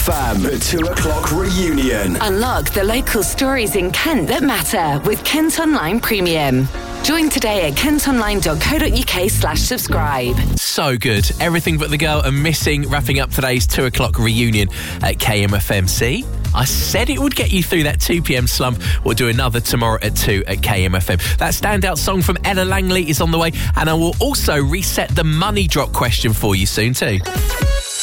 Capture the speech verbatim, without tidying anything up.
F M, the two o'clock reunion. Unlock the local stories in Kent that matter with Kent Online Premium. Join today at kentonline.co.uk slash subscribe. So good. Everything But the Girl and Missing wrapping up today's two o'clock reunion at K M F M. See? I said it would get you through that two p.m. slump. We'll do another tomorrow at two at K M F M. That standout song from Ella Langley is on the way, and I will also reset the money drop question for you soon too.